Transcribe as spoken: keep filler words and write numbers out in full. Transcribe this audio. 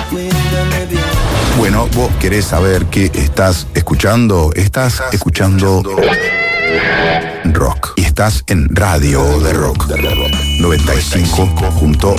Bueno, vos querés saber qué estás escuchando. Estás escuchando rock. Y estás en Radio de Rock noventa y cinco punto